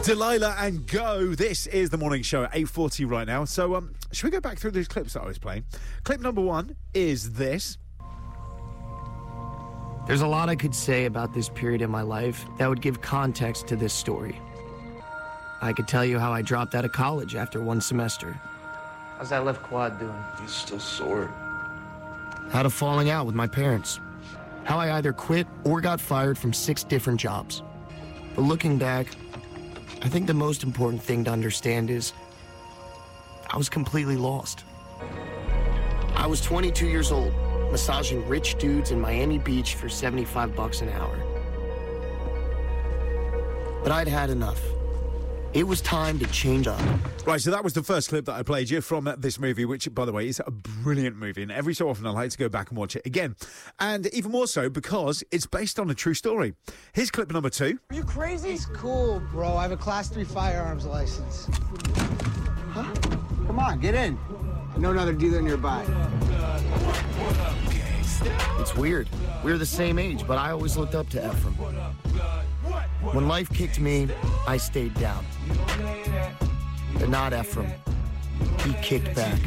Delilah and Go. This is the morning show at 8:40 right now. So, should we go back through those clips that I was playing? Clip number one is this. There's a lot I could say about this period in my life that would give context to this story. I could tell you how I dropped out of college after one semester. How's that left quad doing? It's still sore. Had a falling out with my parents. How I either quit or got fired from 6 different jobs. But looking back, I think the most important thing to understand is I was completely lost. I was 22 years old, massaging rich dudes in Miami Beach for $75 an hour. But I'd had enough. It was time to change up. Right, so that was the first clip that I played you from this movie, which, by the way, is a brilliant movie. And every so often I like to go back and watch it again. And even more so because it's based on a true story. Here's clip number 2. Are you crazy? It's cool, bro. I have a Class 3 firearms license. Huh? Come on, get in. I know another dealer nearby. It's weird. We were the same age, but I always looked up to Ephraim. When life kicked me, I stayed down. But not Ephraim. He kicked back.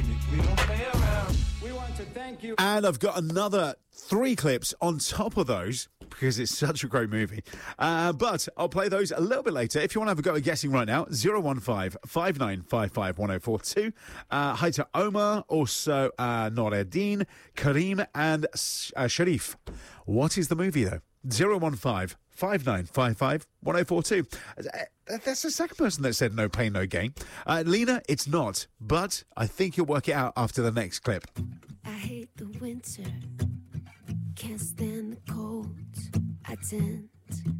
And I've got another 3 clips on top of those because it's such a great movie. But I'll play those a little bit later. If you want to have a go at guessing right now, 015-5955-1042. Hi to Omar, also Noreddin, Kareem and Sharif. What is the movie, though? 015-5955-1042. That's the second person that said no pain, no gain. Lena, it's not, but I think you'll work it out after the next clip. I hate the winter, can't stand the cold. I tend